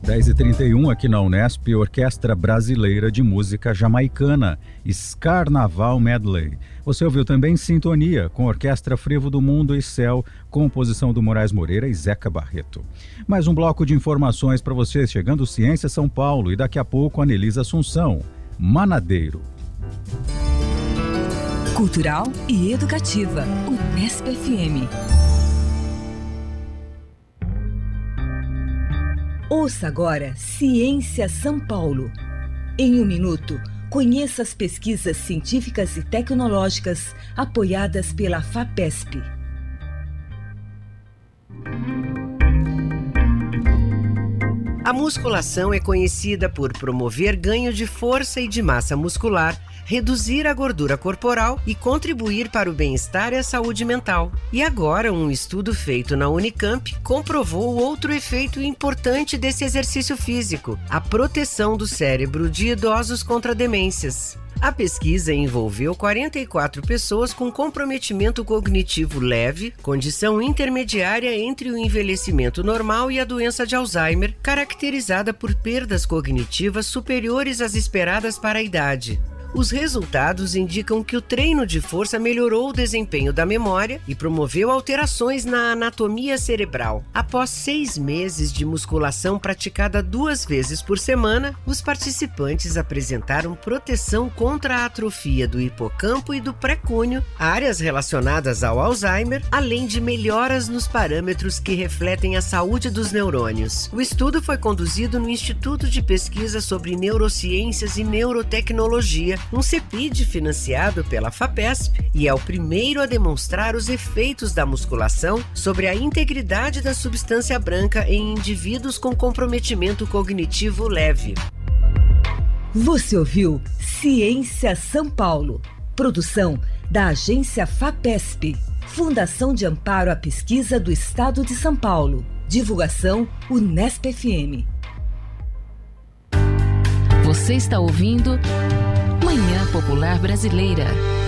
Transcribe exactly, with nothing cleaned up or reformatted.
dez e trinta e um aqui na Unesp, Orquestra Brasileira de Música Jamaicana, Scarnaval Medley. Você ouviu também Sintonia, com Orquestra Frevo do Mundo e Céu, composição do Moraes Moreira e Zeca Barreto. Mais um bloco de informações para vocês, chegando Ciência São Paulo e daqui a pouco Anelisa Assunção, Manadeiro. Cultural e educativa, Unesp F M. Ouça agora Ciência São Paulo. Em um minuto, conheça as pesquisas científicas e tecnológicas apoiadas pela FAPESP. A musculação é conhecida por promover ganho de força e de massa muscular, reduzir a gordura corporal e contribuir para o bem-estar e a saúde mental. E agora, um estudo feito na Unicamp comprovou outro efeito importante desse exercício físico: a proteção do cérebro de idosos contra demências. A pesquisa envolveu quarenta e quatro pessoas com comprometimento cognitivo leve, condição intermediária entre o envelhecimento normal e a doença de Alzheimer, caracterizada por perdas cognitivas superiores às esperadas para a idade. Os resultados indicam que o treino de força melhorou o desempenho da memória e promoveu alterações na anatomia cerebral. Após seis meses de musculação praticada duas vezes por semana, os participantes apresentaram proteção contra a atrofia do hipocampo e do pré-cúneo, áreas relacionadas ao Alzheimer, além de melhoras nos parâmetros que refletem a saúde dos neurônios. O estudo foi conduzido no Instituto de Pesquisa sobre Neurociências e Neurotecnologia, um CEPID financiado pela FAPESP, e é o primeiro a demonstrar os efeitos da musculação sobre a integridade da substância branca em indivíduos com comprometimento cognitivo leve. Você ouviu Ciência São Paulo, produção da agência FAPESP, Fundação de Amparo à Pesquisa do Estado de São Paulo. Divulgação Unesp F M. Você está ouvindo Manhã Popular Brasileira.